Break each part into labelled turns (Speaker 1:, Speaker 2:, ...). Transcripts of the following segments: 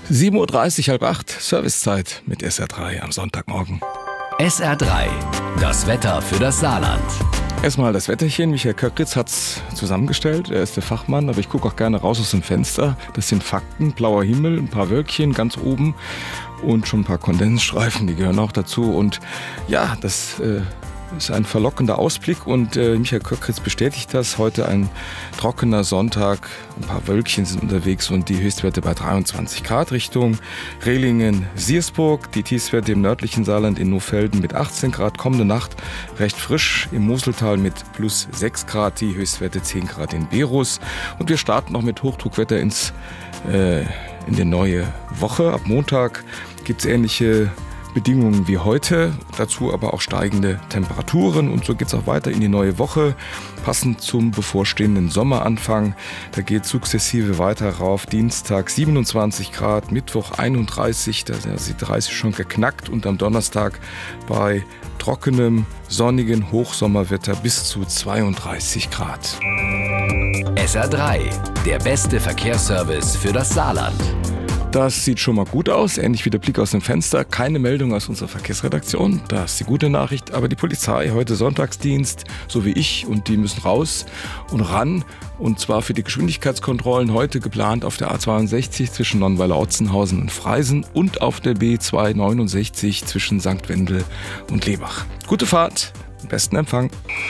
Speaker 1: 7:30 Uhr, 7:30, Servicezeit mit SR3 am Sonntagmorgen.
Speaker 2: SR3, das Wetter für das Saarland.
Speaker 1: Erstmal das Wetterchen. Michael Köckritz hat's zusammengestellt. Er ist der Fachmann, aber ich gucke auch gerne raus aus dem Fenster. Das sind Fakten. Blauer Himmel, ein paar Wölkchen ganz oben und schon ein paar Kondensstreifen, die gehören auch dazu. Und ja, das ist ein verlockender Ausblick und Michael Köckritz bestätigt das. Heute ein trockener Sonntag, ein paar Wölkchen sind unterwegs und die Höchstwerte bei 23 Grad Richtung Rehlingen-Siersburg. Die Tiefstwerte im nördlichen Saarland in Nohfelden mit 18 Grad. Kommende Nacht recht frisch im Moseltal mit plus 6 Grad. Die Höchstwerte 10 Grad in Berus. Und wir starten noch mit Hochdruckwetter in die neue Woche. Ab Montag gibt es ähnliche Bedingungen wie heute, dazu aber auch steigende Temperaturen und so geht es auch weiter in die neue Woche, passend zum bevorstehenden Sommeranfang. Da geht sukzessive weiter rauf, Dienstag 27 Grad, Mittwoch 31, da ist die 30 schon geknackt und am Donnerstag bei trockenem, sonnigen Hochsommerwetter bis zu 32 Grad.
Speaker 2: SR3, der beste Verkehrsservice für das Saarland.
Speaker 1: Das sieht schon mal gut aus, ähnlich wie der Blick aus dem Fenster. Keine Meldung aus unserer Verkehrsredaktion, das ist die gute Nachricht. Aber die Polizei, heute Sonntagsdienst, so wie ich, und die müssen raus und ran. Und zwar für die Geschwindigkeitskontrollen heute geplant auf der A62 zwischen Nonnweiler-Otzenhausen und Freisen und auf der B269 zwischen St. Wendel und Lebach. Gute Fahrt, besten Empfang.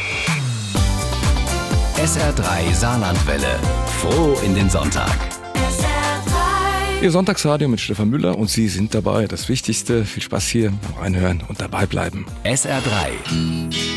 Speaker 2: SR3 Saarlandwelle, froh in den Sonntag.
Speaker 1: Ihr Sonntagsradio mit Stefan Müller und Sie sind dabei. Das Wichtigste, viel Spaß hier beim Reinhören und dabei bleiben.
Speaker 2: SR3.